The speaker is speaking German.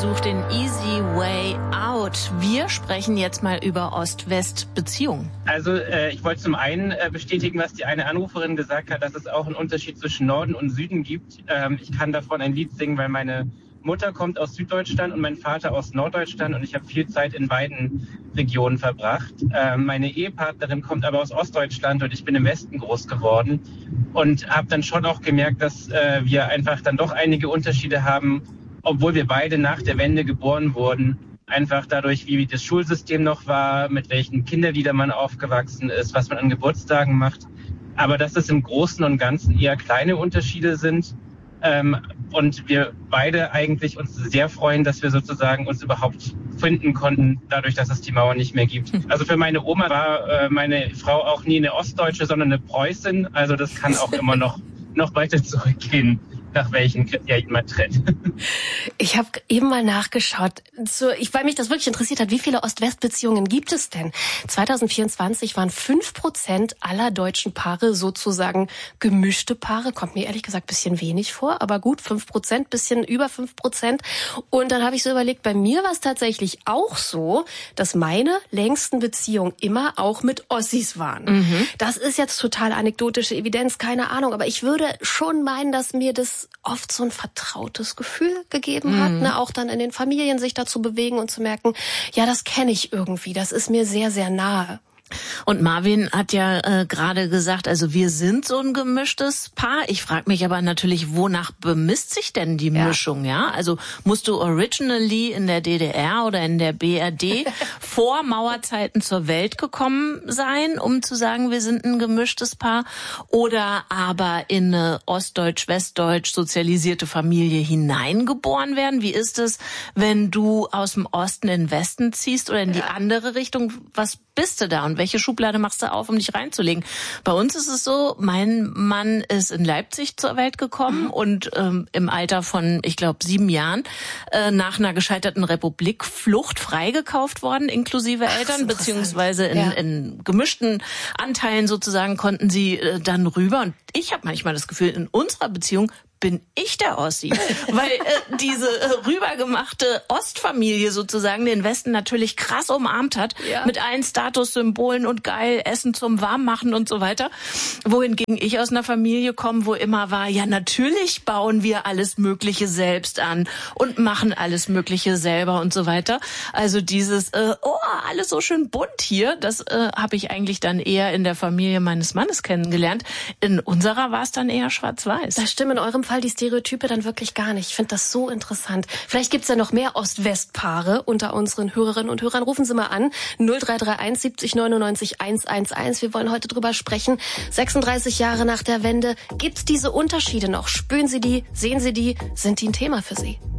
sucht den Easy Way Out. Wir sprechen jetzt mal über Ost-West-Beziehungen. Also ich wollte zum einen bestätigen, was die eine Anruferin gesagt hat, dass es auch einen Unterschied zwischen Norden und Süden gibt. Ich kann davon ein Lied singen, weil meine Mutter kommt aus Süddeutschland und mein Vater aus Norddeutschland und ich habe viel Zeit in beiden Regionen verbracht. Meine Ehepartnerin kommt aber aus Ostdeutschland und ich bin im Westen groß geworden und habe dann schon auch gemerkt, dass wir einfach dann doch einige Unterschiede haben, obwohl wir beide nach der Wende geboren wurden. Einfach dadurch, wie das Schulsystem noch war, mit welchen Kinderliedern man aufgewachsen ist, was man an Geburtstagen macht. Aber dass es im Großen und Ganzen eher kleine Unterschiede sind. Und wir beide eigentlich uns sehr freuen, dass wir sozusagen uns überhaupt finden konnten, dadurch, dass es die Mauer nicht mehr gibt. Also für meine Oma war meine Frau auch nie eine Ostdeutsche, sondern eine Preußin. Also das kann auch immer noch weiter zurückgehen, nach welchen Kriterien man trennt. Ich habe eben mal nachgeschaut, weil mich das wirklich interessiert hat, wie viele Ost-West-Beziehungen gibt es denn? 2024 waren 5% aller deutschen Paare sozusagen gemischte Paare. Kommt mir ehrlich gesagt ein bisschen wenig vor, aber gut, 5%, bisschen über 5%. Und dann habe ich so überlegt, bei mir war es tatsächlich auch so, dass meine längsten Beziehungen immer auch mit Ossis waren. Mhm. Das ist jetzt total anekdotische Evidenz, keine Ahnung, aber ich würde schon meinen, dass mir das oft so ein vertrautes Gefühl gegeben hat, ne, auch dann in den Familien sich dazu bewegen und zu merken, ja, das kenne ich irgendwie, das ist mir sehr, sehr nahe. Und Marvin hat ja gerade gesagt, also wir sind so ein gemischtes Paar. Ich frage mich aber natürlich, wonach bemisst sich denn die Mischung? Ja, also musst du originally in der DDR oder in der BRD vor Mauerzeiten zur Welt gekommen sein, um zu sagen, wir sind ein gemischtes Paar, oder aber in eine ostdeutsch-westdeutsch sozialisierte Familie hineingeboren werden? Wie ist es, wenn du aus dem Osten in den Westen ziehst oder in die andere Richtung? Was bist du da und welche Schublade machst du auf, um dich reinzulegen? Bei uns ist es so, mein Mann ist in Leipzig zur Welt gekommen und im Alter von, ich glaube, 7 Jahren nach einer gescheiterten Republikflucht freigekauft worden, inklusive Eltern, beziehungsweise in gemischten Anteilen sozusagen konnten sie dann rüber. Und ich habe manchmal das Gefühl, in unserer Beziehung bin ich der Ossi, weil diese rübergemachte Ostfamilie sozusagen den Westen natürlich krass umarmt hat, mit allen Statussymbolen und geil Essen zum Warmmachen und so weiter. Wohingegen ich aus einer Familie komme, wo immer war, ja natürlich bauen wir alles Mögliche selbst an und machen alles Mögliche selber und so weiter. Also dieses, alles so schön bunt hier, das habe ich eigentlich dann eher in der Familie meines Mannes kennengelernt. In unserer war es dann eher schwarz-weiß. Das stimmt in eurem Fall die Stereotype dann wirklich gar nicht. Ich finde das so interessant. Vielleicht gibt's ja noch mehr Ost-West-Paare unter unseren Hörerinnen und Hörern. Rufen Sie mal an. 0331 70 99 111. Wir wollen heute drüber sprechen. 36 Jahre nach der Wende. Gibt's diese Unterschiede noch? Spüren Sie die? Sehen Sie die? Sind die ein Thema für Sie?